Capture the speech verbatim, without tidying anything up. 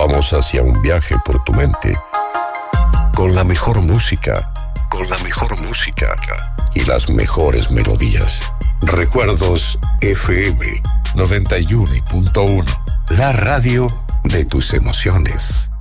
Vamos hacia un viaje por tu mente con la mejor música, con la mejor música y las mejores melodías. Recuerdos F M noventa y uno punto uno, la radio de tus emociones.